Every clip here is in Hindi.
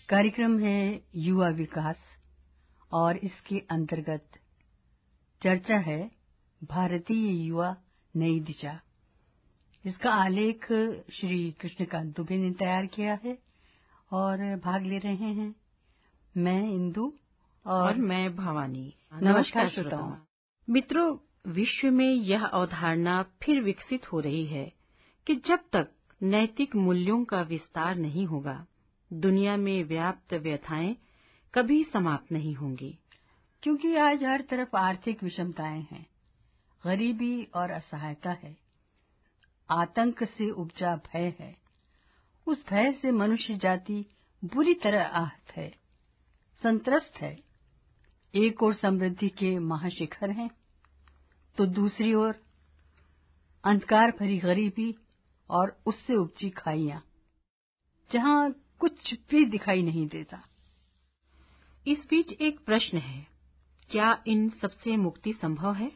कार्यक्रम है युवा विकास और इसके अंतर्गत चर्चा है भारतीय युवा नई दिशा। इसका आलेख श्री कृष्णकांत दुबे ने तैयार किया है और भाग ले रहे हैं मैं इंदु और मैं भवानी। नमस्कार श्रोताओं। मित्रों, विश्व में यह अवधारणा फिर विकसित हो रही है कि जब तक नैतिक मूल्यों का विस्तार नहीं होगा, दुनिया में व्याप्त व्यथाएं कभी समाप्त नहीं होंगी। क्योंकि आज हर तरफ आर्थिक विषमताएं हैं, गरीबी और असहायता है, आतंक से उपजा भय है। उस भय से मनुष्य जाति बुरी तरह आहत है, संत्रस्त है। एक ओर समृद्धि के महाशिखर हैं, तो दूसरी ओर अंधकार भरी गरीबी और उससे उपजी खाइयां, जहां कुछ भी दिखाई नहीं देता। इस बीच एक प्रश्न है, क्या इन सबसे मुक्ति संभव है?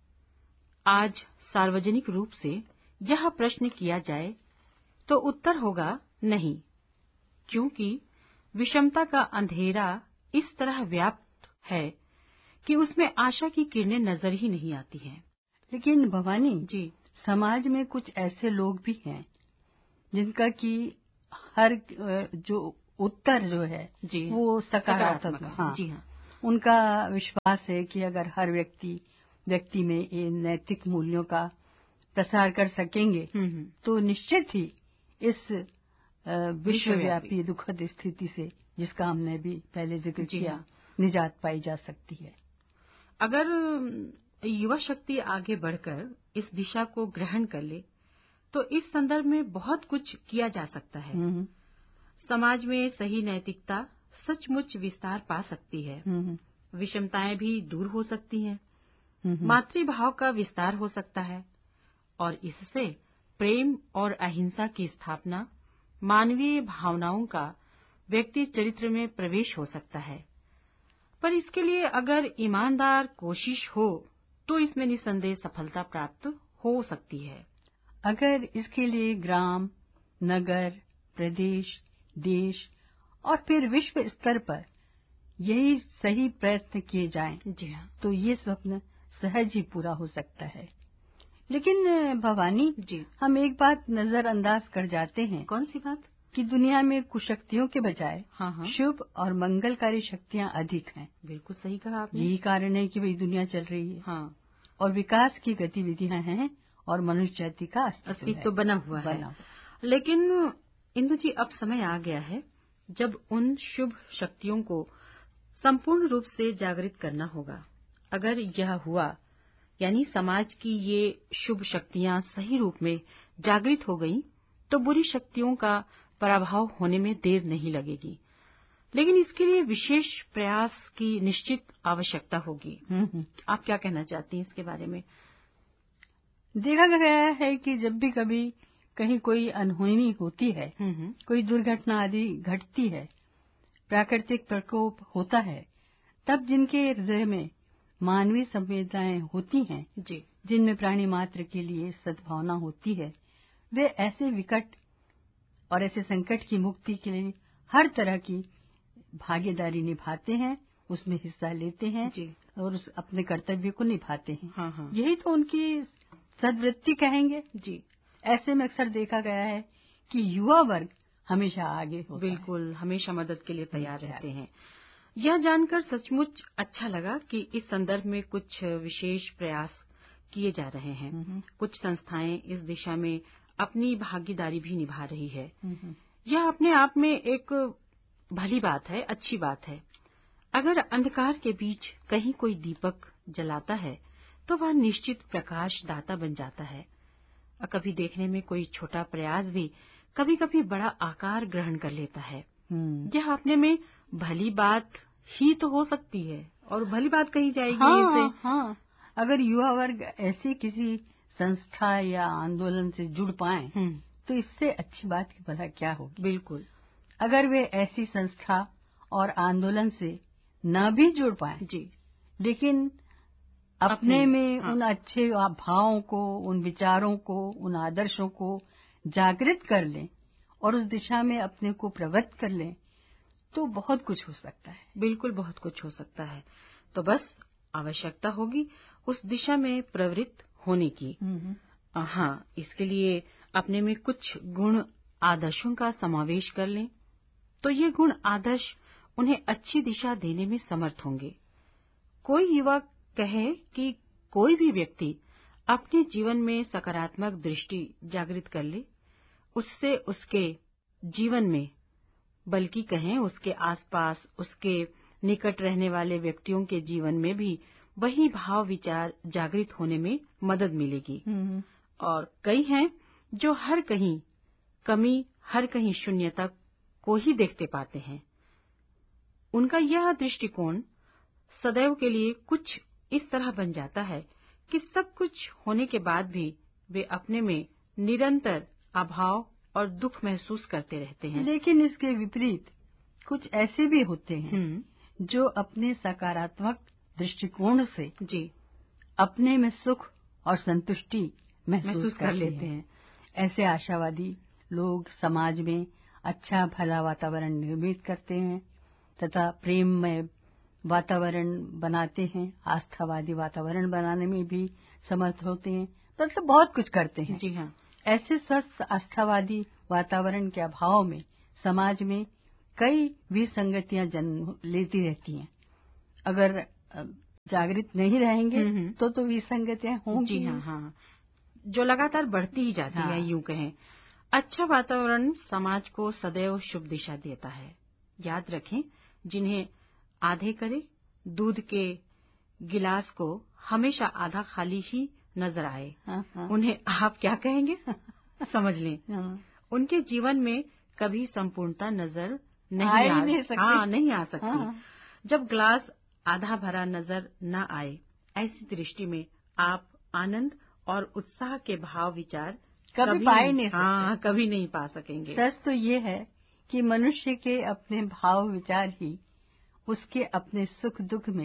आज सार्वजनिक रूप से यह प्रश्न किया जाए तो उत्तर होगा नहीं, क्योंकि विषमता का अंधेरा इस तरह व्याप्त है कि उसमें आशा की किरणें नजर ही नहीं आती हैं। लेकिन भवानी जी, समाज में कुछ ऐसे लोग भी हैं जिनका कि हर जो उत्तर जो है जी वो सकारात्मक है। हाँ, जी हाँ। उनका विश्वास है कि अगर हर व्यक्ति में ये नैतिक मूल्यों का प्रसार कर सकेंगे तो निश्चित ही इस विश्वव्यापी दुखद स्थिति से, जिसका हमने भी पहले जिक्र किया, निजात पाई जा सकती है। अगर युवा शक्ति आगे बढ़कर इस दिशा को ग्रहण कर ले तो इस संदर्भ में बहुत कुछ किया जा सकता है। समाज में सही नैतिकता सचमुच विस्तार पा सकती है, विषमताएं भी दूर हो सकती हैं, मातृभाव का विस्तार हो सकता है और इससे प्रेम और अहिंसा की स्थापना, मानवीय भावनाओं का व्यक्ति चरित्र में प्रवेश हो सकता है। पर इसके लिए अगर ईमानदार कोशिश हो तो इसमें निसंदेह सफलता प्राप्त हो सकती है। अगर इसके लिए ग्राम, नगर, प्रदेश, देश और फिर विश्व स्तर पर यही सही प्रयत्न किए जाएं, जी हाँ, तो ये स्वप्न सहज ही पूरा हो सकता है। लेकिन भवानी जी, हम एक बात नजरअंदाज कर जाते हैं। कौन सी बात? कि दुनिया में कुशक्तियों के बजाय हाँ, शुभ और मंगलकारी शक्तियां अधिक हैं। बिल्कुल सही कहा आपने। यही कारण है कि भाई दुनिया चल रही है। हाँ, और विकास की गतिविधियां हैं और मनुष्य जाति का अस्तित्व बना हुआ है। लेकिन इंदु जी, अब समय आ गया है जब उन शुभ शक्तियों को संपूर्ण रूप से जागृत करना होगा। अगर यह हुआ, यानी समाज की ये शुभ शक्तियां सही रूप में जागृत हो गईं, तो बुरी शक्तियों का पराभव होने में देर नहीं लगेगी। लेकिन इसके लिए विशेष प्रयास की निश्चित आवश्यकता होगी। आप क्या कहना चाहती हैं इसके बारे में? देखा गया है कि जब भी कभी कहीं कोई अनहोनी होती है, कोई दुर्घटना आदि घटती है, प्राकृतिक प्रकोप होता है, तब जिनके हृदय में मानवीय संवेदनाएं होती हैं, जिनमें प्राणी मात्र के लिए सद्भावना होती है, वे ऐसे विकट और ऐसे संकट की मुक्ति के लिए हर तरह की भागीदारी निभाते हैं, उसमें हिस्सा लेते हैं और उस अपने कर्तव्य को निभाते हैं। यही तो उनकी सद्वृत्ति कहेंगे। जी, ऐसे में अक्सर देखा गया है कि युवा वर्ग हमेशा आगे होता है। बिल्कुल, हमेशा मदद के लिए तैयार रहते हैं। यह जानकर सचमुच अच्छा लगा कि इस संदर्भ में कुछ विशेष प्रयास किए जा रहे हैं। कुछ संस्थाएं इस दिशा में अपनी भागीदारी भी निभा रही है। यह अपने आप में एक भली बात है, अच्छी बात है। अगर अंधकार के बीच कहीं कोई दीपक जलाता है तो वह निश्चित प्रकाश दाता बन जाता है। कभी देखने में कोई छोटा प्रयास भी कभी कभी बड़ा आकार ग्रहण कर लेता है। यह अपने में भली बात ही तो हो सकती है और भली बात कही जाएगी इसे। हाँ, अगर युवा वर्ग ऐसी किसी संस्था या आंदोलन से जुड़ पाए तो इससे अच्छी बात की भला क्या होगी। बिल्कुल। अगर वे ऐसी संस्था और आंदोलन से न भी जुड़ पाए, लेकिन अपने में उन अच्छे भावों को, उन विचारों को, उन आदर्शों को जागृत कर लें और उस दिशा में अपने को प्रवृत्त कर लें, तो बहुत कुछ हो सकता है। बिल्कुल बहुत कुछ हो सकता है। तो बस आवश्यकता होगी उस दिशा में प्रवृत्त होने की। हाँ, इसके लिए अपने में कुछ गुण आदर्शों का समावेश कर लें तो ये गुण आदर्श उन्हें अच्छी दिशा देने में समर्थ होंगे। कोई युवा कहे कि कोई भी व्यक्ति अपने जीवन में सकारात्मक दृष्टि जागृत कर ले, उससे उसके जीवन में, बल्कि कहें उसके आसपास, उसके निकट रहने वाले व्यक्तियों के जीवन में भी वही भाव विचार जागृत होने में मदद मिलेगी। और कई हैं जो हर कहीं कमी, हर कहीं शून्यता को ही देखते पाते हैं। उनका यह दृष्टिकोण सदैव के लिए कुछ इस तरह बन जाता है कि सब कुछ होने के बाद भी वे अपने में निरंतर अभाव और दुख महसूस करते रहते हैं। लेकिन इसके विपरीत कुछ ऐसे भी होते हैं जो अपने सकारात्मक दृष्टिकोण से अपने में सुख और संतुष्टि महसूस कर लेते हैं। ऐसे आशावादी लोग समाज में अच्छा भला वातावरण निर्मित करते हैं तथा प्रेममय वातावरण बनाते हैं, आस्थावादी वातावरण बनाने में भी समर्थ होते हैं, तो बहुत कुछ करते हैं। जी हाँ। ऐसे स्वस्थ आस्थावादी वातावरण के अभाव में समाज में कई विसंगतियां जन्म लेती रहती हैं। अगर जागृत नहीं रहेंगे तो विसंगतियां होंगी। जी हाँ, हाँ, जो लगातार बढ़ती ही जाती है। यूं कहें, अच्छा वातावरण समाज को सदैव शुभ दिशा देता है। याद रखें, जिन्हें आधे करे दूध के गिलास को हमेशा आधा खाली ही नजर आए, उन्हें आप क्या कहेंगे? समझ लें, उनके जीवन में कभी संपूर्णता नजर नहीं आ सकती। जब ग्लास आधा भरा नजर न आए, ऐसी दृष्टि में आप आनंद और उत्साह के भाव विचार कभी नहीं पा सकेंगे। सच तो ये है कि मनुष्य के अपने भाव विचार ही उसके अपने सुख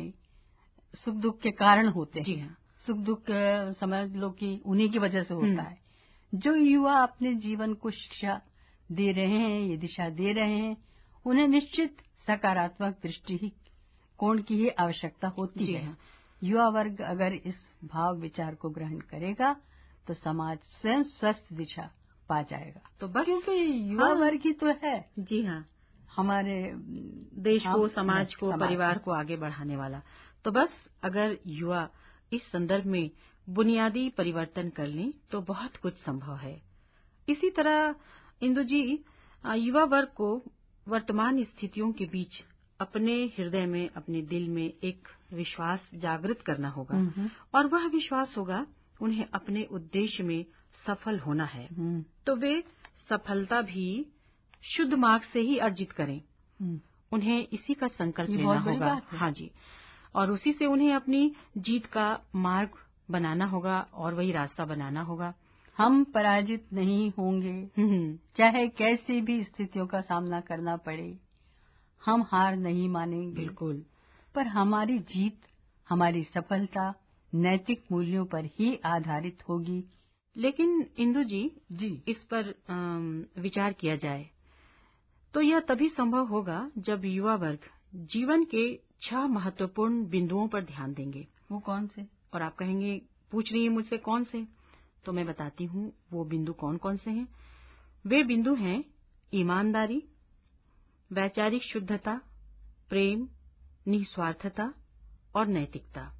दुख के कारण होते हैं। जी हाँ। सुख दुख समझ लो कि उन्हीं की वजह से होता है। जो युवा अपने जीवन को शिक्षा दे रहे हैं, ये दिशा दे रहे हैं, उन्हें निश्चित सकारात्मक दृष्टिकोण की ही आवश्यकता होती है। हाँ। युवा वर्ग अगर इस भाव विचार को ग्रहण करेगा तो समाज स्वयं स्वस्थ दिशा पा जाएगा। तो बस क्योंकि युवा वर्ग ही तो है। जी हाँ, हमारे देश को, समाज को, परिवार को आगे बढ़ाने वाला। तो बस अगर युवा इस संदर्भ में बुनियादी परिवर्तन कर लें तो बहुत कुछ संभव है। इसी तरह इंदु जी, युवा वर्ग को वर्तमान स्थितियों के बीच अपने हृदय में, अपने दिल में एक विश्वास जागृत करना होगा, और वह विश्वास होगा उन्हें अपने उद्देश्य में सफल होना है। तो वे सफलता भी शुद्ध मार्ग से ही अर्जित करें। उन्हें इसी का संकल्प लेना होगा। हाँ जी, और उसी से उन्हें अपनी जीत का मार्ग बनाना होगा और वही रास्ता बनाना होगा। हम पराजित नहीं होंगे, चाहे कैसी भी स्थितियों का सामना करना पड़े, हम हार नहीं मानेंगे। बिल्कुल। पर हमारी जीत, हमारी सफलता नैतिक मूल्यों पर ही आधारित होगी। लेकिन इंदु जी, इस पर विचार किया जाए तो यह तभी संभव होगा जब युवा वर्ग जीवन के 6 महत्वपूर्ण बिंदुओं पर ध्यान देंगे। वो कौन से? और आप कहेंगे, पूछ रही है मुझसे कौन से? तो मैं बताती हूँ वो बिंदु कौन कौन से हैं। वे बिंदु हैं ईमानदारी, वैचारिक शुद्धता, प्रेम, निस्वार्थता और नैतिकता।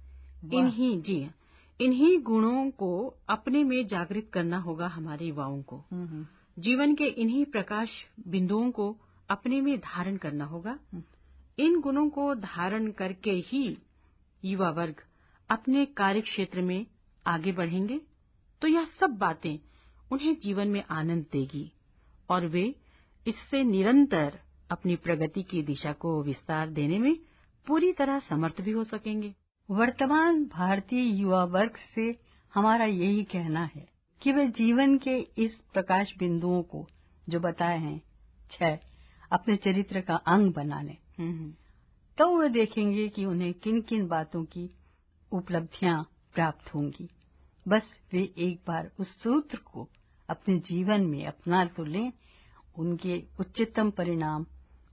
इन्हीं गुणों को अपने में जागृत करना होगा हमारे युवाओं को। जीवन के इन्हीं प्रकाश बिंदुओं को अपने में धारण करना होगा। इन गुणों को धारण करके ही युवा वर्ग अपने कार्य क्षेत्र में आगे बढ़ेंगे तो यह सब बातें उन्हें जीवन में आनंद देगी और वे इससे निरंतर अपनी प्रगति की दिशा को विस्तार देने में पूरी तरह समर्थ भी हो सकेंगे। वर्तमान भारतीय युवा वर्ग से हमारा यही कहना है कि वे जीवन के इस प्रकाश बिंदुओं को जो बताए हैं 6 अपने चरित्र का अंग बना लें। तो वे देखेंगे कि उन्हें किन किन बातों की उपलब्धियां प्राप्त होंगी। बस वे एक बार उस सूत्र को अपने जीवन में अपना तो लें, उनके उच्चतम परिणाम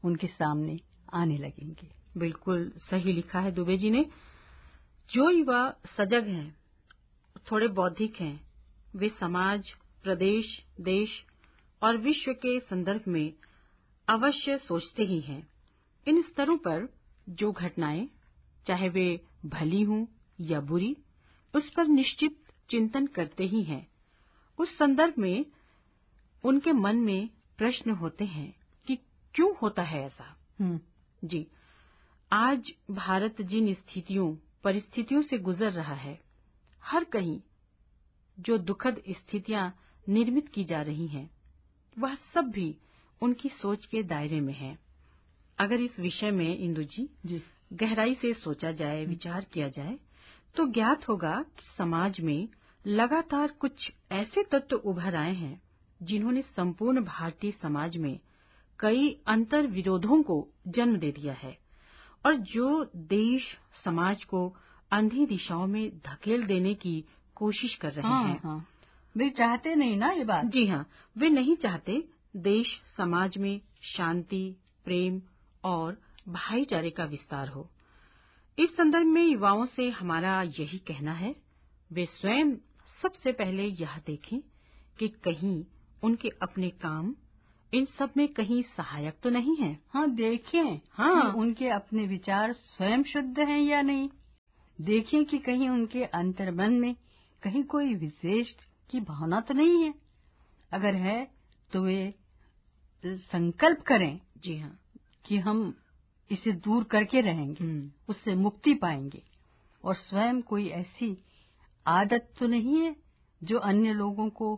उनके सामने आने लगेंगे। बिल्कुल सही लिखा है दुबे जी ने। जो युवा सजग हैं, थोड़े बौद्धिक हैं, वे समाज, प्रदेश, देश और विश्व के संदर्भ में अवश्य सोचते ही हैं। इन स्तरों पर जो घटनाएं, चाहे वे भली हों या बुरी, उस पर निश्चित चिंतन करते ही हैं। उस संदर्भ में उनके मन में प्रश्न होते हैं कि क्यों होता है ऐसा। जी, आज भारत जिन परिस्थितियों से गुजर रहा है, हर कहीं जो दुखद स्थितियां निर्मित की जा रही हैं, वह सब भी उनकी सोच के दायरे में है। अगर इस विषय में इंदु जी गहराई से सोचा जाए, विचार किया जाए, तो ज्ञात होगा कि समाज में लगातार कुछ ऐसे तत्व उभर आए हैं जिन्होंने संपूर्ण भारतीय समाज में कई अंतर विरोधों को जन्म दे दिया है और जो देश समाज को अंधी दिशाओं में धकेल देने की कोशिश कर रहे हैं। वे चाहते नहीं ना ये बात। जी हाँ, वे नहीं चाहते देश समाज में शांति, प्रेम और भाईचारे का विस्तार हो। इस संदर्भ में युवाओं से हमारा यही कहना है, वे स्वयं सबसे पहले यह देखें कि कहीं उनके अपने काम इन सब में कहीं सहायक तो नहीं है। देखें कि उनके अपने विचार स्वयं शुद्ध हैं या नहीं। देखें कि कहीं उनके अंतर्मन में कहीं कोई विशेष की भावना तो नहीं है। अगर है तो वे संकल्प करें, जी हाँ, कि हम इसे दूर करके रहेंगे, उससे मुक्ति पाएंगे। और स्वयं कोई ऐसी आदत तो नहीं है जो अन्य लोगों को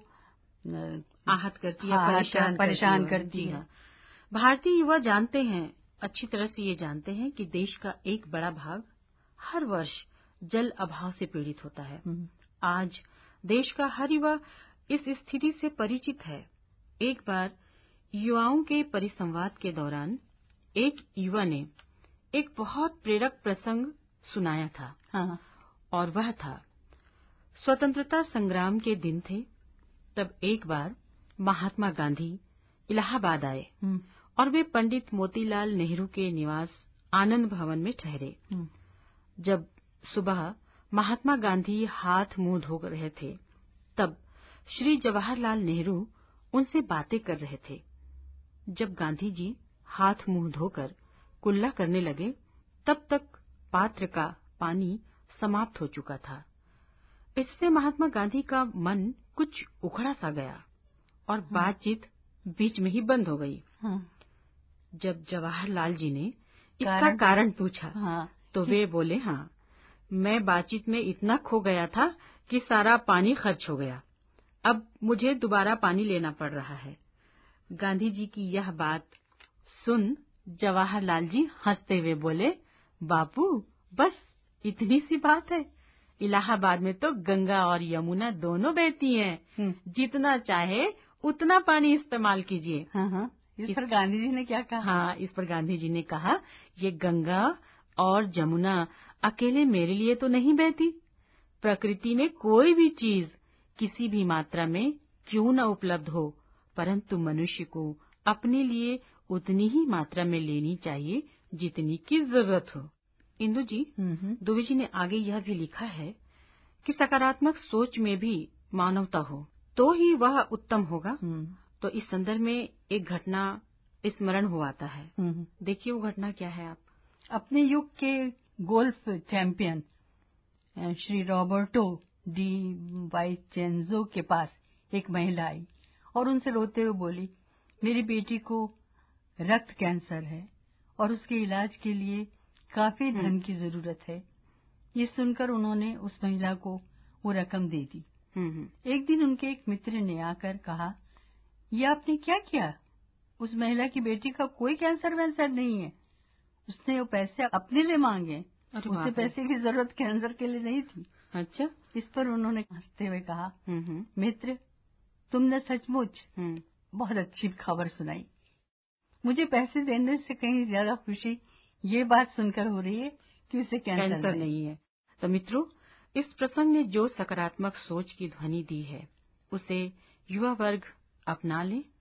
आहत करती है, परेशान करती है। भारतीय युवा जानते हैं, अच्छी तरह से ये जानते हैं कि देश का एक बड़ा भाग हर वर्ष जल अभाव से पीड़ित होता है। आज देश का हर युवा इस स्थिति से परिचित है। एक बार युवाओं के परिसंवाद के दौरान एक युवा ने एक बहुत प्रेरक प्रसंग सुनाया था। और वह था, स्वतंत्रता संग्राम के दिन थे, तब एक बार महात्मा गांधी इलाहाबाद आए और वे पंडित मोतीलाल नेहरू के निवास आनंद भवन में ठहरे। जब सुबह महात्मा गांधी हाथ मुंह धो रहे थे, तब श्री जवाहरलाल नेहरू उनसे बातें कर रहे थे। जब गांधी जी हाथ मुंह धोकर कुल्ला करने लगे, तब तक पात्र का पानी समाप्त हो चुका था। इससे महात्मा गांधी का मन कुछ उखड़ा सा गया और बातचीत बीच में ही बंद हो गई। जब जवाहरलाल जी ने इसका कारण पूछा, तो वे बोले, मैं बातचीत में इतना खो गया था कि सारा पानी खर्च हो गया। अब मुझे दोबारा पानी लेना पड़ रहा है। गांधी जी की यह बात सुन जवाहरलाल जी हंसते हुए बोले, बापू, बस इतनी सी बात है। इलाहाबाद में तो गंगा और यमुना दोनों बहती हैं। जितना चाहे उतना पानी इस्तेमाल कीजिए। इस पर गांधी जी ने क्या कहा? इस पर गांधी जी ने कहा, ये गंगा और यमुना अकेले मेरे लिए तो नहीं बहती। प्रकृति में कोई भी चीज किसी भी मात्रा में क्यों न उपलब्ध हो, परंतु मनुष्य को अपने लिए उतनी ही मात्रा में लेनी चाहिए जितनी की जरूरत हो। इंदु जी, दुबे जी ने आगे यह भी लिखा है कि सकारात्मक सोच में भी मानवता हो तो ही वह उत्तम होगा। तो इस संदर्भ में एक घटना स्मरण हो आता है। देखिए वो घटना क्या है। आप अपने युग के golf champion Shri Roberto D वाइचेंजो के पास एक महिला आई और उनसे रोते हुए बोली, मेरी बेटी को रक्त कैंसर है और उसके इलाज के लिए काफी धन की जरूरत है। ये सुनकर उन्होंने उस महिला को वो रकम दे दी। एक दिन उनके एक मित्र ने आकर कहा, ये आपने क्या किया? उस महिला की बेटी का कोई कैंसर वैंसर नहीं है। उसने वो पैसे अपने लिए मांगे। उसे पैसे की जरूरत कैंसर के लिए नहीं थी। अच्छा। इस पर उन्होंने हंसते हुए कहा, मित्र, तुमने सचमुच बहुत अच्छी खबर सुनाई। मुझे पैसे देने से कहीं ज्यादा खुशी ये बात सुनकर हो रही है कि उसे कैंसर नहीं है। तो मित्रों, इस प्रसंग ने जो सकारात्मक सोच की ध्वनि दी है, उसे युवा वर्ग अपना ले